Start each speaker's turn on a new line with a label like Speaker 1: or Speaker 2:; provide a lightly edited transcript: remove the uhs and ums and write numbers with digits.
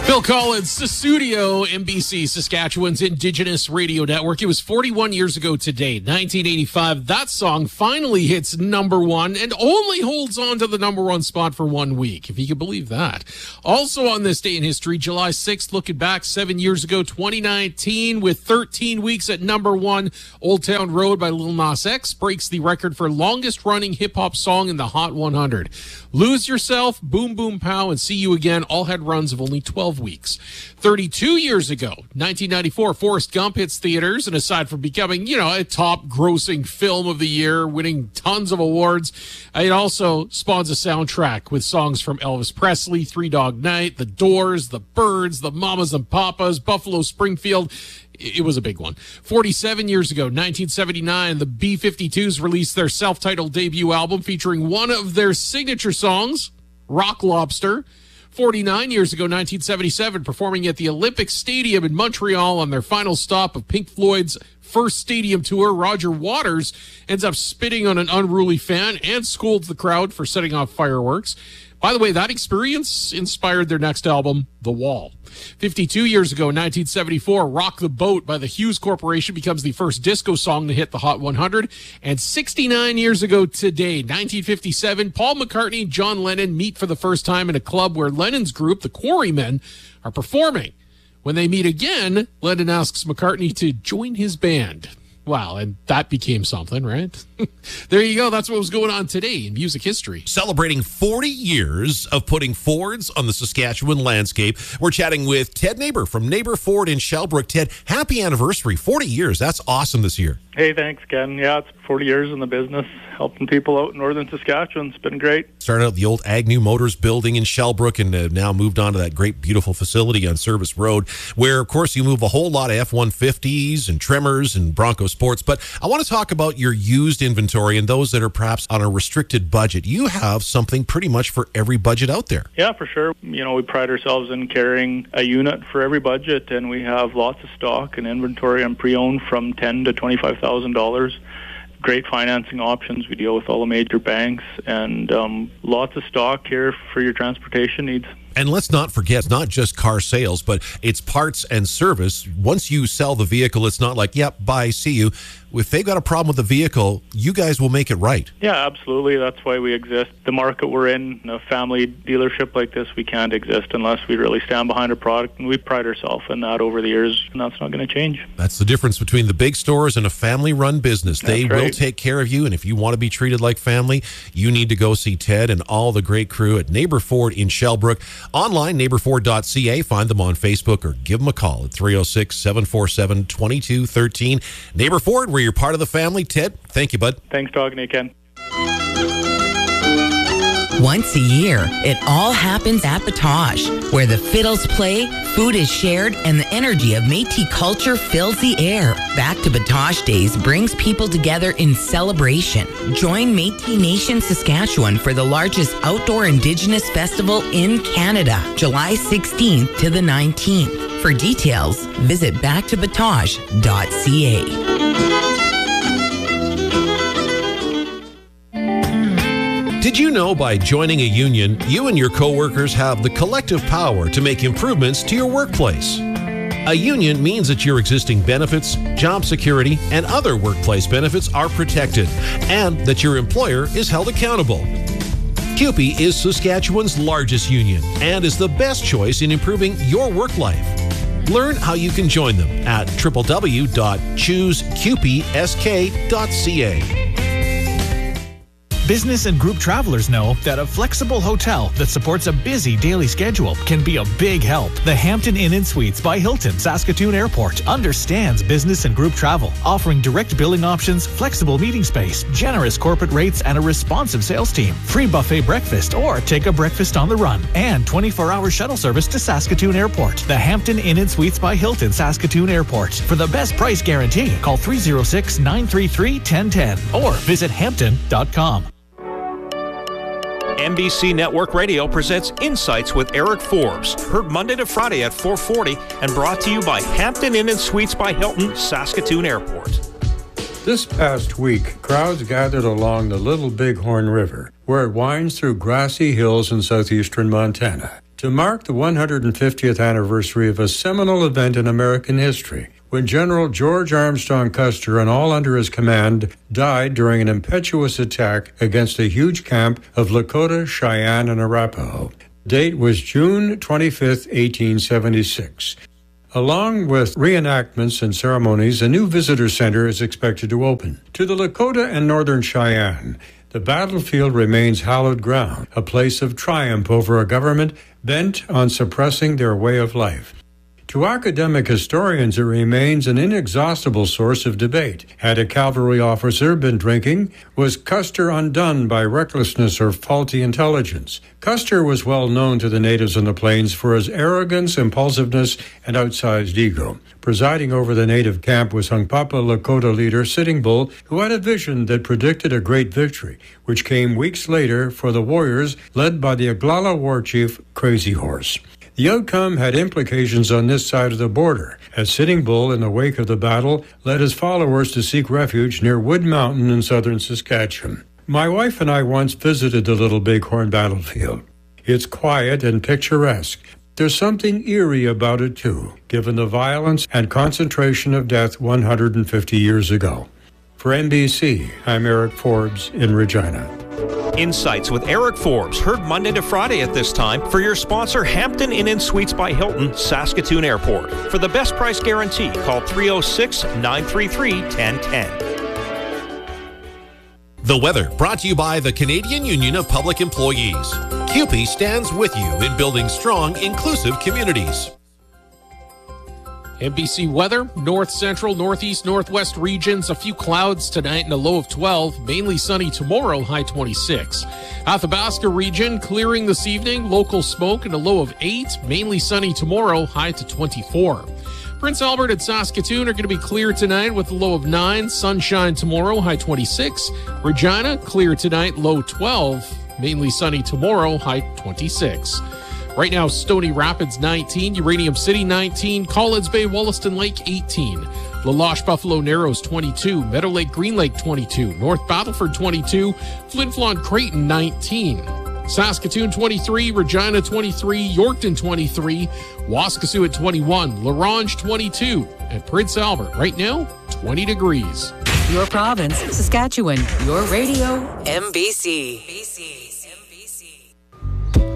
Speaker 1: Phil Collins, Sussudio, NBC, Saskatchewan's Indigenous Radio Network. It was 41 years ago today, 1985. That song finally hits number one and only holds on to the number one spot for 1 week, if you can believe that. Also on this day in history, July 6th, looking back 7 years ago, 2019, with 13 weeks at number one, Old Town Road by Lil Nas X breaks the record for longest running hip-hop song in the Hot 100. Lose Yourself, Boom Boom Pow, and See You Again all had runs of only 12 weeks. 32 years ago, 1994, Forrest Gump hits theaters, and aside from becoming, a top grossing film of the year, winning tons of awards, it also spawns a soundtrack with songs from Elvis Presley, Three Dog Night, The Doors, The Byrds, The Mamas and Papas, Buffalo Springfield. It was a big one. 47 years ago, 1979, the B-52s released their self-titled debut album featuring one of their signature songs, Rock Lobster. 49 years ago, 1977, performing at the Olympic Stadium in Montreal on their final stop of Pink Floyd's first stadium tour, Roger Waters ends up spitting on an unruly fan and scolds the crowd for setting off fireworks. By the way, that experience inspired their next album, The Wall. 52 years ago, 1974, Rock the Boat by the Hughes Corporation becomes the first disco song to hit the Hot 100. And 69 years ago today, 1957, Paul McCartney and John Lennon meet for the first time in a club where Lennon's group, the Quarrymen, are performing. When they meet again, Lennon asks McCartney to join his band. Wow, and that became something, right? There you go. That's what was going on today in music history.
Speaker 2: Celebrating 40 years of putting Fords on the Saskatchewan landscape. We're chatting with Ted Neighbor from Neighbor Ford in Shellbrook. Ted, happy anniversary. 40 years. That's awesome this year.
Speaker 3: Hey, thanks, Ken. Yeah, it's 40 years in the business, helping people out in northern Saskatchewan. It's been great.
Speaker 2: Started out the old Agnew Motors building in Shellbrook and now moved on to that great, beautiful facility on Service Road, where, of course, you move a whole lot of F-150s and Tremors and Bronco Sports. But I want to talk about your used inventory and those that are perhaps on a restricted budget. You have something pretty much for every budget out there.
Speaker 3: Yeah, for sure. We pride ourselves in carrying a unit for every budget, and we have lots of stock and inventory and pre-owned from $10,000 to $25,000. Great financing options. We deal with all the major banks, and lots of stock here for your transportation needs.
Speaker 2: And let's not forget, it's not just car sales, but it's parts and service. Once you sell the vehicle, it's not like, yep, bye, see you. If they've got a problem with the vehicle, you guys will make it right.
Speaker 3: Yeah, absolutely. That's why we exist. The market we're in, a family dealership like this, we can't exist unless we really stand behind a product, and we pride ourselves in that over the years, and that's not going to change. That's
Speaker 2: the difference between the big stores and a family-run business. They will take care of you, and if you want to be treated like family, you need to go see Ted and all the great crew at Neighbor Ford in Shellbrook. Online, neighborford.ca. Find them on Facebook or give them a call at 306-747-2213. Neighbor Ford, where you're part of the family. Ted, thank you, bud.
Speaker 3: Thanks talking to you, Ken.
Speaker 4: Once a year, it all happens at Batoche, where the fiddles play, food is shared, and the energy of Métis culture fills the air. Back to Batoche Days brings people together in celebration. Join Métis Nation Saskatchewan for the largest outdoor Indigenous festival in Canada, July 16th to the 19th. For details, visit backtobatoche.ca.
Speaker 2: Did you know by joining a union, you and your coworkers have the collective power to make improvements to your workplace? A union means that your existing benefits, job security, and other workplace benefits are protected, and that your employer is held accountable. CUPE is Saskatchewan's largest union and is the best choice in improving your work life. Learn how you can join them at www.choosecupesc.ca.
Speaker 5: Business and group travelers know that a flexible hotel that supports a busy daily schedule can be a big help. The Hampton Inn & Suites by Hilton, Saskatoon Airport understands business and group travel, offering direct billing options, flexible meeting space, generous corporate rates, and a responsive sales team. Free buffet breakfast or take a breakfast on the run, and 24-hour shuttle service to Saskatoon Airport. The Hampton Inn & Suites by Hilton, Saskatoon Airport. For the best price guarantee, call 306-933-1010 or visit hampton.com.
Speaker 6: NBC Network Radio presents Insights with Eric Forbes, heard Monday to Friday at 4:40 and brought to you by Hampton Inn & Suites by Hilton, Saskatoon Airport.
Speaker 7: This past week, crowds gathered along the Little Bighorn River, where it winds through grassy hills in southeastern Montana. to mark the 150th anniversary of a seminal event in American history, when General George Armstrong Custer and all under his command died during an impetuous attack against a huge camp of Lakota, Cheyenne, and Arapaho. The date was June 25, 1876. Along with reenactments and ceremonies, a new visitor center is expected to open. To the Lakota and Northern Cheyenne, the battlefield remains hallowed ground, a place of triumph over a government bent on suppressing their way of life. To academic historians, it remains an inexhaustible source of debate. Had a cavalry officer been drinking? Was Custer undone by recklessness or faulty intelligence? Custer was well known to the natives on the plains for his arrogance, impulsiveness, and outsized ego. Presiding over the native camp was Hunkpapa Lakota leader Sitting Bull, who had a vision that predicted a great victory, which came weeks later for the warriors led by the Oglala war chief Crazy Horse. The outcome had implications on this side of the border, as Sitting Bull, in the wake of the battle, led his followers to seek refuge near Wood Mountain in southern Saskatchewan. My wife and I once visited the Little Bighorn battlefield. It's quiet and picturesque. There's something eerie about it, too, given the violence and concentration of death 150 years ago. For NBC, I'm Eric Forbes in Regina.
Speaker 6: Insights with Eric Forbes, heard Monday to Friday at this time for your sponsor, Hampton Inn & Suites by Hilton, Saskatoon Airport. For the best price guarantee, call 306-933-1010.
Speaker 2: The weather brought to you by the Canadian Union of Public Employees. CUPE stands with you in building strong, inclusive communities.
Speaker 1: NBC weather, north central, northeast, northwest regions, a few clouds tonight and a low of 12, mainly sunny tomorrow, high 26. Athabasca region clearing this evening, local smoke and a low of 8, mainly sunny tomorrow, high to 24. Prince Albert and Saskatoon are going to be clear tonight with a low of 9, sunshine tomorrow, high 26. Regina, clear tonight, low 12, mainly sunny tomorrow, high 26. Right now, Stony Rapids 19, Uranium City 19, Collins Bay, Wollaston Lake 18, La Loche Buffalo Narrows 22, Meadow Lake Green Lake 22, North Battleford 22, Flin Flon Creighton 19, Saskatoon 23, Regina 23, Yorkton 23, Waskesiu at 21, La Ronge 22, and Prince Albert right now 20 degrees.
Speaker 8: Your province, Saskatchewan. Your radio, MBC.